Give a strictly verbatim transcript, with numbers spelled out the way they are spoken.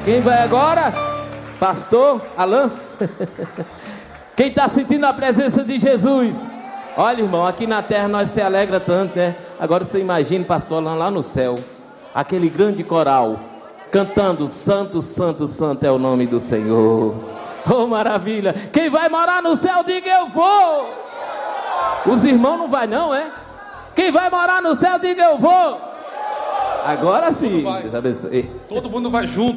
Quem vai agora? Pastor Alain. Quem está sentindo a presença de Jesus? Olha, irmão, aqui na terra nós se alegra tanto, né? Agora você imagina o pastor Alain lá no céu, aquele grande coral, cantando santo, santo, santo é o nome do Senhor. Oh, maravilha. Quem vai morar no céu, diga eu vou. Os irmãos não vai não, é? Quem vai morar no céu, diga eu vou. Agora sim. Todo mundo vai, todo mundo vai junto.